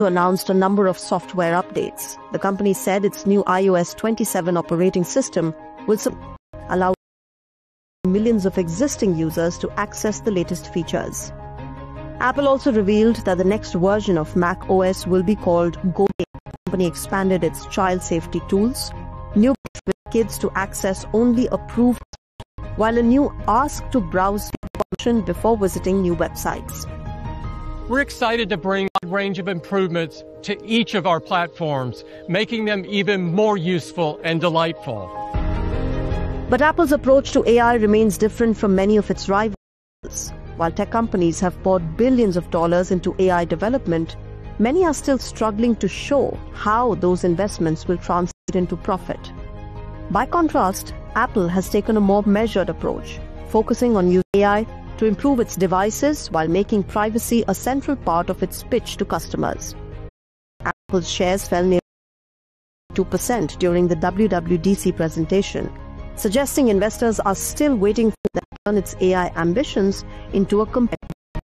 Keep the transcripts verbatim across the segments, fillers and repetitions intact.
announced a number of software updates. The company said its new i O S twenty-seven operating system will allow millions of existing users to access the latest features. Apple also revealed that the next version of Mac O S will be called Go. The company expanded its child safety tools, new with kids to access only approved, while a new Ask to Browse function before visiting new websites. We're excited to bring a range of improvements to each of our platforms, making them even more useful and delightful. But Apple's approach to A I remains different from many of its rivals. While tech companies have poured billions of dollars into A I development, many are still struggling to show how those investments will translate into profit. By contrast, Apple has taken a more measured approach, focusing on using A I to improve its devices while making privacy a central part of its pitch to customers. Apple's shares fell nearly two percent during the W W D C presentation, suggesting investors are still waiting for them to turn its A I ambitions into a competitive.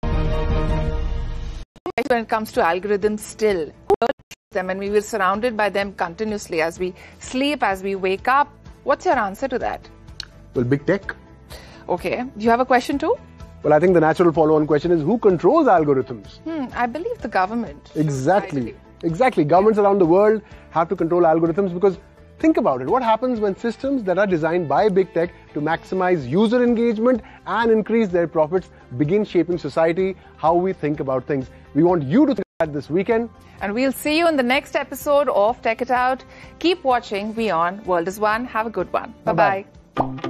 When it comes to algorithms still, them and we were surrounded by them continuously as we sleep, as we wake up. What's your answer to that? Well, big tech. Okay. Do you have a question too? Well, I think the natural follow-on question is who controls algorithms? Hmm, I believe the government. Exactly. Exactly. Governments around the world have to control algorithms because think about it. What happens when systems that are designed by big tech to maximize user engagement and increase their profits begin shaping society, how we think about things? We want you to think about that this weekend. And we'll see you in the next episode of Tech It Out. Keep watching WION. World is One. Have a good one. Bye-bye. Bye-bye.